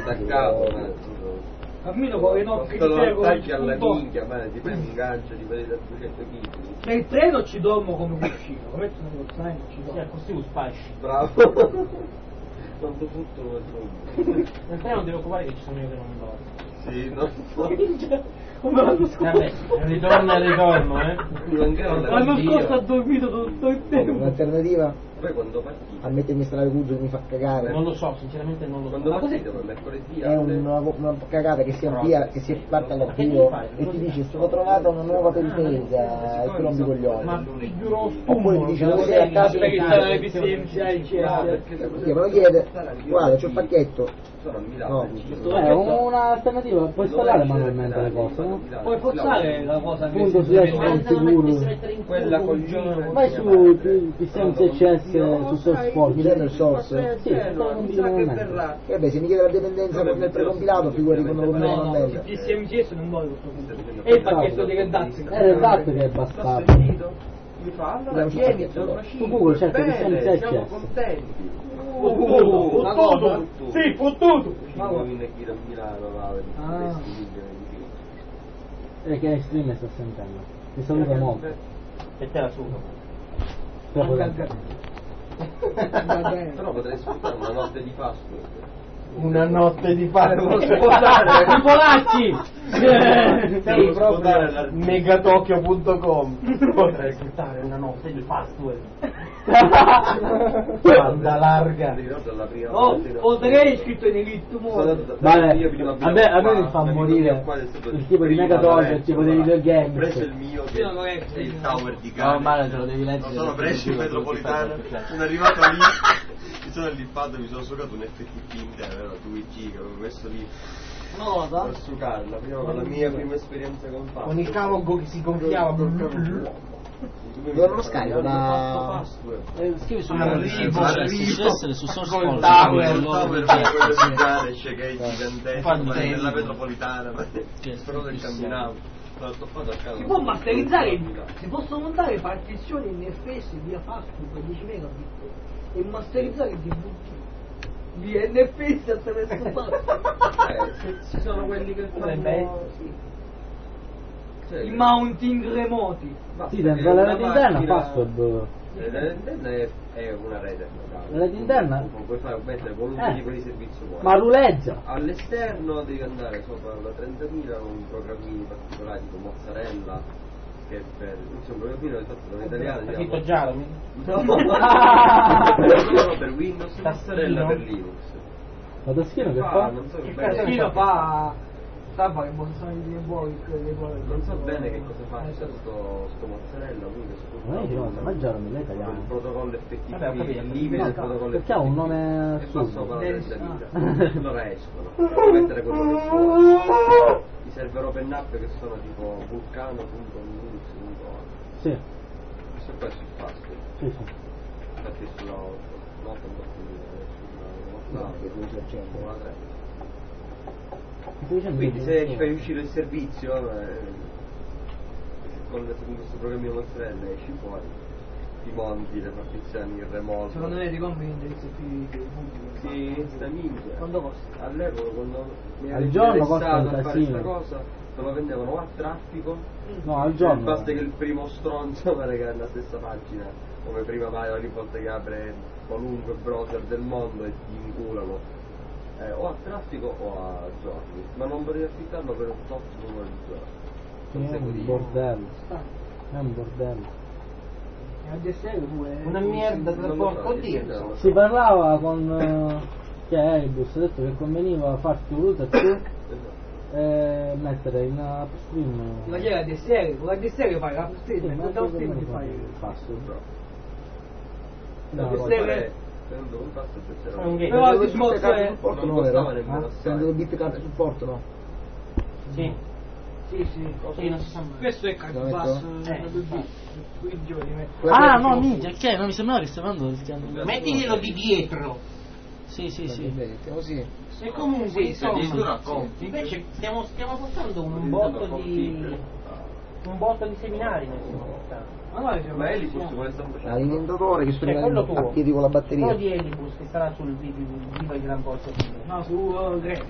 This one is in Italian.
attaccato, cammino con le nocche di lo ferro attacchi alla minchia, ma ti prendi un gancio di quelli da 200 kg. nel treno ci dormo come un cuscino, lo metto nello zaino e ci dormo. Così lo spasci. Bravo. Non ti tutto lo trovo. Nel treno non devi occupare che ci sono io che non dormo. Sì, non so. Come l'anno scorso. Vabbè, ritorno, L'anno scorso ha dormito tutto il tempo. Un'alternativa Poi quando partite? a mettermi strada cuggio che mi fa cagare. Non lo so, sinceramente non lo so. Quando partite per mercoledì? È una cagata che si avvia, che si parte all'archivio e ti dice: sono trovata una nuova periferia e tu non mi coglioni. Ma figuro Oppure ti dice: dove sei a casa? Per installare le PCMCI, Perché me lo chiede, guarda, c'ho il pacchetto. Sono a Milano. No, un'alternativa, puoi installare manualmente le cose, no? puoi forzare la cosa Punto slash sicuro. Quella col Vai su PCM CSS su SourceForge, mi danno il source. Sì, e beh, se mi chiede la dipendenza nel precompilato, figuri con una manualmente. il PCMCS non vuole questo punto. E il pacchetto di Red Hat. È Red Hat che è bastardo. Mi fa, allora vieni, Su Google cerca PCM siamo CSS. contenti. Fottuto! Sì, fottuto! Ma vuoi venire qui da Milano, va, Che è stream sta sentendo. Mi saluta molto. E te la sugo. Però potrei sfruttare una notte di password. Una notte di fare I polacci! Sei proprio megatokyo.com. Potrei sfruttare una notte di password. Banda larga. No, potrei scritto in Elite Mode. A me mi fa morire il tipo di Megatokyo, il tipo dei videogame. Ho preso il mio che è il tower di No, casa. male, te lo devi leggere. Sono preso in metropolitana, sono arrivato lì, mi sono allippato e mi sono succato un FTP intero, 2 giga, avevo messo lì per succarla, prima con la mia prima esperienza con Fast. Con il cavo che si gonfiava. Dove lo scarico? Da... Scrivi su Arrivo essere su SourceForge il tower per mangiare shake gigantesco nella metropolitana, però che camminavo. Si può masterizzare, si possono montare partizioni NFS via fastfood per 10 megabit e masterizzare il DVD via NFS attraverso il fastfood. Ci sono quelli che fanno i mounting remoti. Sì, dentro la rete interna password. La rete interna è una rete. La rete interna? Non puoi fare mettere volumi di quei servizi vuoi. Ma ruleggia! All'esterno devi andare sopra la 30.000 con programmini particolari tipo mozzarella, che per un programmino è fatto da italiano. Scritto giallo. Solo per Windows, mozzarella per Linux. La taschino che fa? Non so Il bene. taschino fa che sono di buoni, Non so bene che cosa faccia sto mozzarella, quindi Ma io dico, mangiare l'italiano. il protocollo FTP, Vabbè, ho capito, il limite del protocollo perché ha un nome e fa assurdo. sopra la 30.000. Allora escono, devo mettere quello che vuoi. I server open up che sono tipo vulcano.linux.org. Sì, Questo qua è sul fast. sì. Infatti sulla 8.000, quindi se ci fai uscire il servizio con questo programmino mozzarella esci fuori, ti monti le partizioni in remoto. Secondo me ti conviene indirizzo più pubblico. Sì, sta minchia. Quanto costa? All'epoca quando mi ero Al giorno costa interessato un a fare casino. questa cosa, te lo vendevano a traffico. No, al giorno. Basta che il primo stronzo pare che è la stessa pagina, come prima pagina ogni volta che apre qualunque browser del mondo e ti inculano. O a traffico o a giorni, ma non potevi affittarlo per un tot numero di giorni. È un bordello. È un bordello. E al DSL pure. Una merda tra porco Dio. Si parlava con che è Airbus, ha detto che conveniva farti un router e mettere in upstream. Ma chi è la DSL? Con la DSL fai l'upstream, e con downstream ti fai il password. No, però il discorso è non costava nemmeno Prendo il bit card supporto, no? Sì. sì, non si sa mai. questo è card basso Ah no, minchia, ok, no, mi sembrava che stavano rischiando. Mettiglielo di dietro. Sì. Così. E comunque addirittura invece stiamo portando un botto di seminari nel portando. Ma Elibus vuole sempre L'alimentatore che sta quello tuo. a piedi con la batteria. Quello di Elibus che sarà sul vivo di Gran Porto. no su